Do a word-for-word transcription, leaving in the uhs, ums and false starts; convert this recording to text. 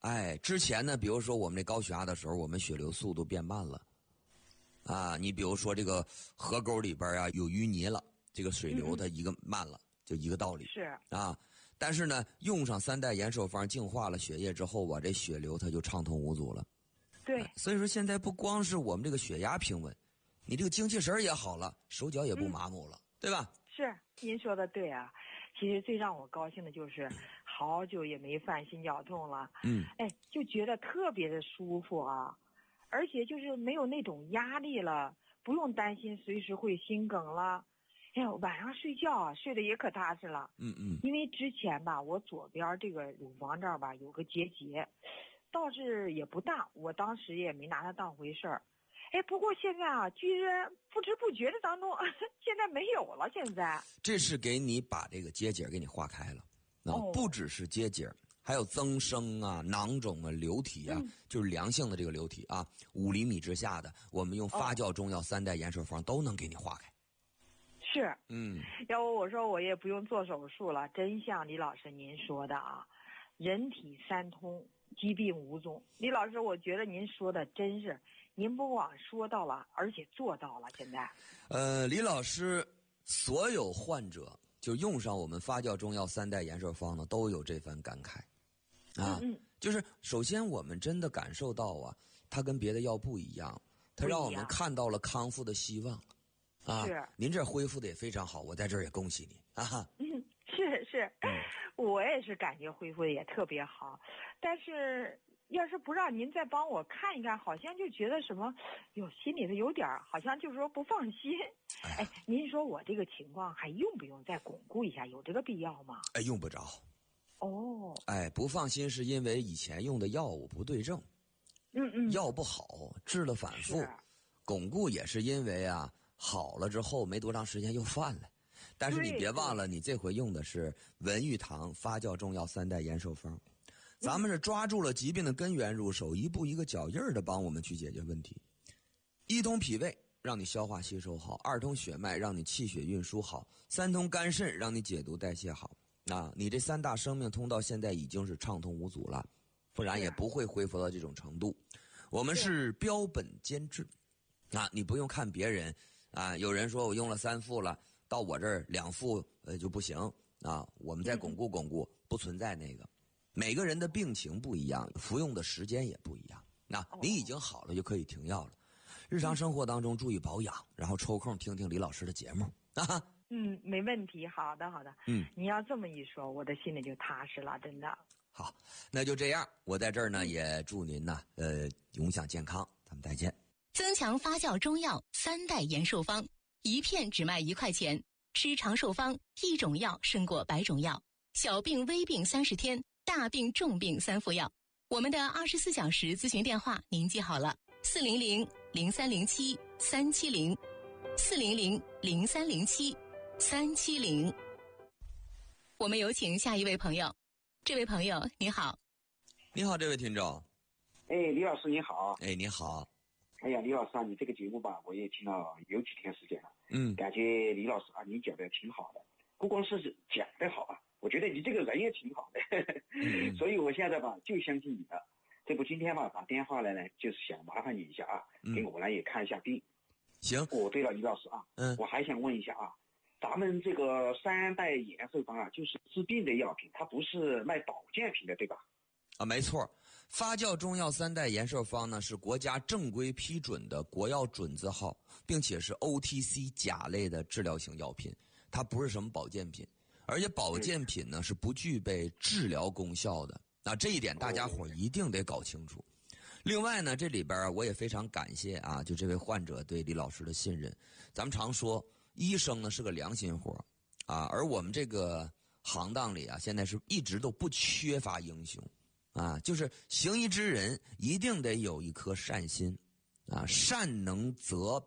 哎，之前呢，比如说我们这高血压的时候，我们血流速度变慢了。啊，你比如说这个河沟里边啊有淤泥了，这个水流它一个慢了，嗯、就一个道理。 是啊，但是呢，用上三代延寿方净化了血液之后啊，这血流它就畅通无阻了。 对、 啊，所以说现在不光是我们这个血压平稳，你这个精气神也好了，手脚也不麻木了，嗯、对吧？ 是，您说的对啊。其实最让我高兴的就是好久也没犯心绞痛了， 嗯， 哎，就觉得特别的舒服啊，而且就是没有那种压力了，不用担心随时会心梗了。哎呀，晚上睡觉啊，睡得也可踏实了。 嗯嗯， 因为之前吧，我左边这个乳房这儿吧有个结节，倒是也不大，我当时也没拿它当回事儿。哎，不过现在啊，居然不知不觉的当中，现在没有了。现在这是给你把这个结节给你化开了，啊， 哦、 不只是结节，还有增生啊、囊肿啊、瘤体啊， 嗯、 就是良性的这个瘤体啊，五厘米之下的，我们用发酵中药三代延寿方都能给你化开。 是， 嗯， 要不我说我也不用做手术了，真像李老师您说的啊，人体三通，疾病无踪。李老师，我觉得您说的真是。您不光说到了，而且做到了。现在， 呃，李老师，所有患者就用上我们发酵中药三代延寿方呢，都有这番感慨，啊， 嗯嗯， 就是首先我们真的感受到啊，它跟别的药不一样，它让我们看到了康复的希望，啊， 是， 您这恢复的也非常好，我在这儿也恭喜你啊。 嗯，是是，嗯、我也是感觉恢复的也特别好，但是。要是不让您再帮我看一看，好像就觉得什么，哟，心里头有点好像就是说不放心。哎，您说我这个情况还用不用再巩固一下？有这个必要吗？ 哎，用不着。 哦。 哎，不放心是因为以前用的药物不对症， 嗯嗯， 药不好，治了反复。巩固也是因为啊，好了之后没多长时间又犯了。但是你别忘了，你这回用的是文玉堂发酵中药三代延寿方。咱们是抓住了疾病的根源入手，一步一个脚印儿的帮我们去解决问题。一通脾胃，让你消化吸收好；二通血脉，让你气血运输好；三通肝肾，让你解毒代谢好。啊，你这三大生命通道现在已经是畅通无阻了，不然也不会恢复到这种程度。我们是标本兼治，啊，你不用看别人啊，有人说我用了三副了，到我这儿两副呃就不行啊，我们再巩固巩固，不存在那个。每个人的病情不一样，服用的时间也不一样。那你已经好了就可以停药了。日常生活当中注意保养，然后抽空听听李老师的节目啊。 嗯，没问题。好的，好的。 嗯， 你要这么一说，我的心里就踏实了，真的。 好，那就这样。我在这儿呢，也祝您呢，呃，永享健康。咱们再见。 增强发酵中药三代延寿方，一片只卖一块钱。吃长寿方，一种药胜过百种药。小病微病三十天。大病重病三副药，我们的二十四小时咨询电话您记好了：四零零零三零七三七零，四零零零三零七三七零。我们有请下一位朋友，这位朋友你好。 你好，这位听众。 哎，李老师你好。 哎，你好。 哎呀，李老师啊，你这个节目吧，我也听了有几天时间了。 嗯， 感觉李老师啊，你讲的挺好的，不光是讲的好啊。我觉得你这个人也挺好的，呵呵嗯、所以我现在吧就相信你了。这不今天吧打电话来呢，就是想麻烦你一下啊，嗯、给我呢也看一下病。 行。 哦，对了，李老师啊， 嗯， 我还想问一下啊，咱们这个三代延寿方啊，就是治病的药品，它不是卖保健品的，对吧？ 啊，没错。发酵中药三代延寿方呢是国家正规批准的国药准字号，并且是 O T C 甲类的治疗型药品，它不是什么保健品。而且保健品呢是不具备治疗功效的，那这一点大家伙一定得搞清楚。另外呢，这里边我也非常感谢啊，就这位患者对李老师的信任。咱们常说，医生呢是个良心活啊，而我们这个行当里啊，现在是一直都不缺乏英雄啊，就是行医之人一定得有一颗善心啊，善能则